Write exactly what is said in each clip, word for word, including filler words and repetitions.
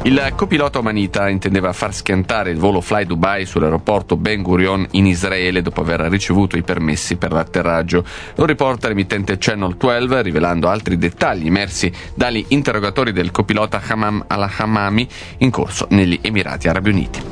Il copilota omanita intendeva far schiantare il volo Fly Dubai sull'aeroporto Ben Gurion in Israele dopo aver ricevuto i permessi per l'atterraggio. Lo riporta l'emittente Channel dodici, rivelando altri dettagli emersi dagli interrogatori del copilota Hammam al-Hammami in corso negli Emirati Arabi Uniti.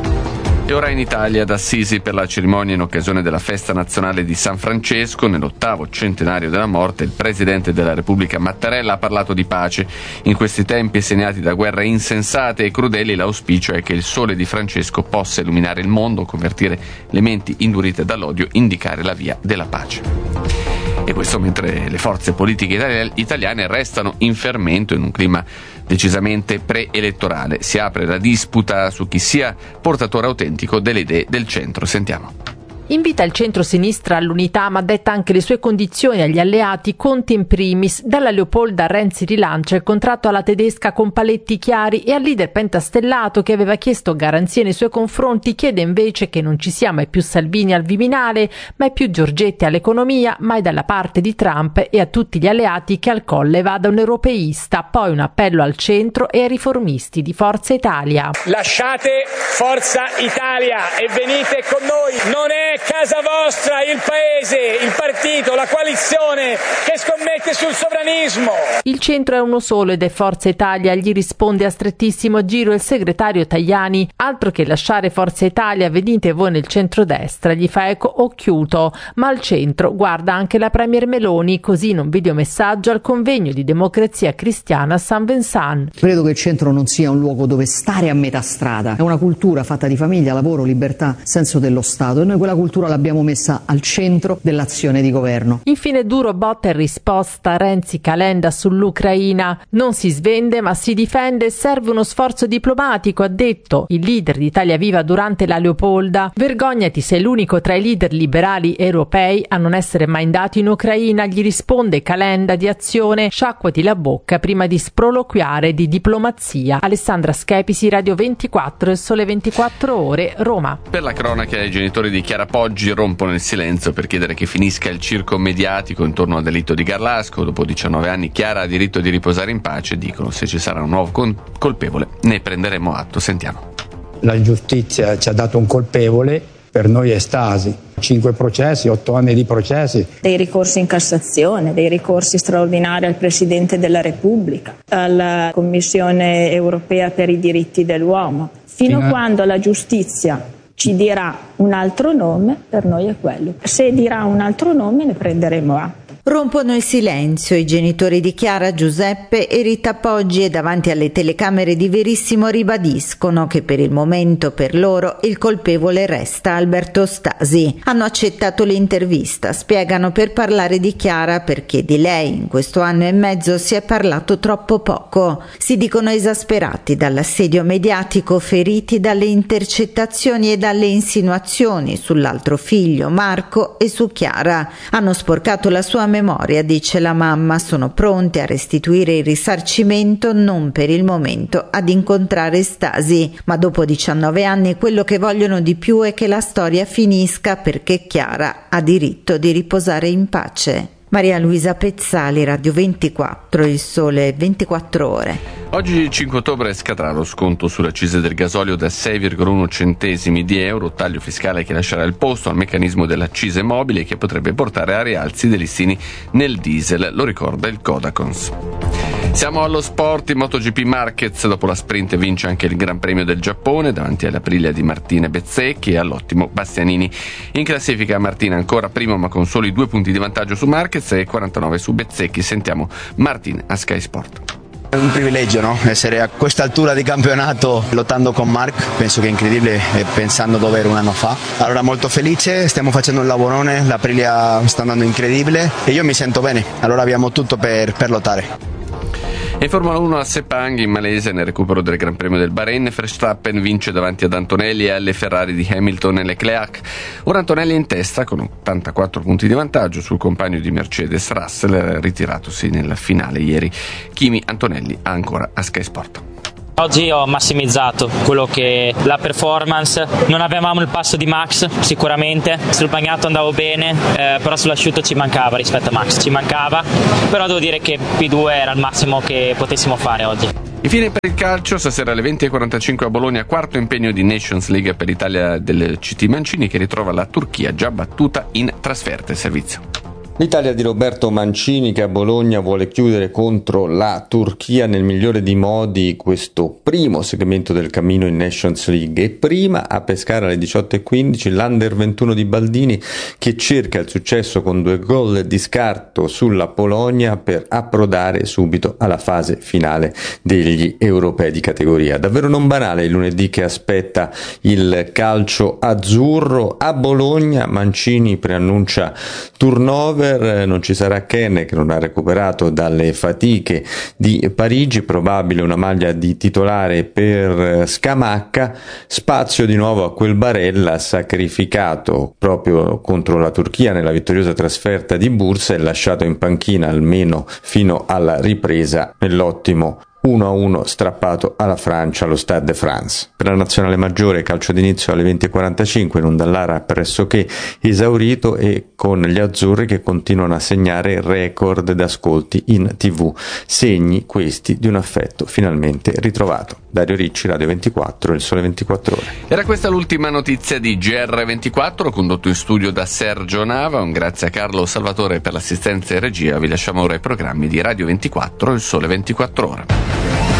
E ora in Italia, ad Assisi, per la cerimonia in occasione della festa nazionale di San Francesco, nell'ottavo centenario della morte, il presidente della Repubblica Mattarella ha parlato di pace. In questi tempi segnati da guerre insensate e crudeli, l'auspicio è che il sole di Francesco possa illuminare il mondo, convertire le menti indurite dall'odio, indicare la via della pace. E questo mentre le forze politiche italiane restano in fermento in un clima decisamente preelettorale. Si apre la disputa su chi sia portatore autentico delle idee del centro. Sentiamo. Invita il centro-sinistra all'unità, ma detta anche le sue condizioni agli alleati, Conte in primis. Dalla Leopolda Renzi rilancia il contratto alla tedesca con paletti chiari e al leader pentastellato, che aveva chiesto garanzie nei suoi confronti, chiede invece che non ci sia mai più Salvini al Viminale, mai più Giorgetti all'economia, mai dalla parte di Trump, e a tutti gli alleati che al Colle vada un europeista. Poi un appello al centro e ai riformisti di Forza Italia. Lasciate Forza Italia e venite con noi. Non è casa vostra il paese, il partito, la coalizione che scommette sul sovranismo. Il centro è uno solo ed è Forza Italia, gli risponde a strettissimo giro il segretario Tajani. Altro che lasciare Forza Italia, venite voi nel centrodestra, gli fa eco Occhiuto. Ma al centro guarda anche la premier Meloni, così in un videomessaggio al convegno di Democrazia Cristiana a San Vincent. Credo che il centro non sia un luogo dove stare a metà strada, è una cultura fatta di famiglia, lavoro, libertà, senso dello Stato, e noi quella cultura l'abbiamo messa al centro dell'azione di governo. Infine duro botta e risposta Renzi Calenda sull'Ucraina. Non si svende ma si difende, serve uno sforzo diplomatico, ha detto il leader di Italia Viva durante la Leopolda. Vergognati, sei l'unico tra i leader liberali europei a non essere mai andato in Ucraina, gli risponde Calenda di Azione. Sciacquati la bocca prima di sproloquiare di diplomazia. Alessandra Schepisi, Radio ventiquattro e Sole ventiquattro Ore, Roma. Per la cronaca, i genitori di Chiara Poggi rompono il silenzio per chiedere che finisca il circo mediatico intorno al delitto di Garlasco. Dopo diciannove anni Chiara ha diritto di riposare in pace, dicono se ci sarà un nuovo con- colpevole ne prenderemo atto. Sentiamo. La giustizia ci ha dato un colpevole, per noi è Stasi. Cinque processi, otto anni di processi. Dei ricorsi in Cassazione, dei ricorsi straordinari al Presidente della Repubblica, alla Commissione Europea per i diritti dell'uomo. Fino a quando la giustizia ci dirà un altro nome, per noi è quello. Se dirà un altro nome ne prenderemo atto. Rompono il silenzio i genitori di Chiara, Giuseppe e Rita Poggi, e davanti alle telecamere di Verissimo ribadiscono che per il momento per loro il colpevole resta Alberto Stasi. Hanno accettato l'intervista, spiegano, per parlare di Chiara perché di lei in questo anno e mezzo si è parlato troppo poco. Si dicono esasperati dall'assedio mediatico, feriti dalle intercettazioni e dalle insinuazioni sull'altro figlio Marco e su Chiara. Hanno sporcato la sua memoria, dice la mamma, sono pronte a restituire il risarcimento, non per il momento ad incontrare Stasi, ma dopo diciannove anni quello che vogliono di più è che la storia finisca, perché Chiara ha diritto di riposare in pace. Maria Luisa Pezzali, Radio ventiquattro, Il Sole ventiquattro Ore. Oggi il cinque ottobre scadrà lo sconto sulle accise del gasolio da sei virgola uno centesimi di euro, taglio fiscale che lascerà il posto al meccanismo delle accise mobili che potrebbe portare a rialzi dei listini nel diesel, lo ricorda il Codacons. Siamo allo sport. In MotoGP Marquez dopo la sprint vince anche il Gran Premio del Giappone davanti alla Aprilia di Martina Bezzecchi e all'ottimo Bastianini. In classifica Martina ancora primo ma con soli due punti di vantaggio su Marquez e quarantanove su Bezzecchi. Sentiamo Martin a Sky Sport. È un privilegio, no? Essere a questa altura di campionato lottando con Marc, penso che è incredibile, pensando dove ero un anno fa. Allora molto felice, stiamo facendo un lavorone, l'Aprilia sta andando incredibile e io mi sento bene, allora abbiamo tutto per, per lottare. In Formula uno a Sepang in Malesia, nel recupero del Gran Premio del Bahrain, Verstappen vince davanti ad Antonelli e alle Ferrari di Hamilton e Leclerc. Ora Antonelli è in testa con ottantaquattro punti di vantaggio sul compagno di Mercedes Russell, ritiratosi nella finale ieri. Kimi Antonelli ancora a Sky Sport. Oggi ho massimizzato quello che la performance, non avevamo il passo di Max sicuramente, sul bagnato andavo bene, eh, però sull'asciutto ci mancava rispetto a Max, ci mancava, però devo dire che P due era il massimo che potessimo fare oggi. Infine per il calcio, stasera alle venti e quarantacinque a Bologna, quarto impegno di Nations League per l'Italia del C T Mancini, che ritrova la Turchia già battuta in trasferta. Il servizio. L'Italia di Roberto Mancini, che a Bologna vuole chiudere contro la Turchia nel migliore dei modi questo primo segmento del cammino in Nations League, e prima a pescare alle diciotto e quindici l'Under ventuno di Baldini, che cerca il successo con due gol di scarto sulla Polonia per approdare subito alla fase finale degli europei di categoria. Davvero non banale il lunedì che aspetta il calcio azzurro. A Bologna Mancini preannuncia turnover. Non ci sarà Ken, che non ha recuperato dalle fatiche di Parigi, probabile una maglia di titolare per Scamacca, spazio di nuovo a quel Barella sacrificato proprio contro la Turchia nella vittoriosa trasferta di Bursa e lasciato in panchina almeno fino alla ripresa nell'ottimo uno a uno strappato alla Francia allo Stade de France. Per la nazionale maggiore calcio d'inizio alle venti e quarantacinque in un Dallara pressoché esaurito e con gli azzurri che continuano a segnare record d'ascolti in tv, segni questi di un affetto finalmente ritrovato. Dario Ricci, Radio ventiquattro, Il Sole ventiquattro Ore. Era questa l'ultima notizia di G R ventiquattro, condotto in studio da Sergio Nava. Un grazie a Carlo Salvatore per l'assistenza e regia. Vi lasciamo ora ai programmi di Radio ventiquattro, Il Sole ventiquattro Ore.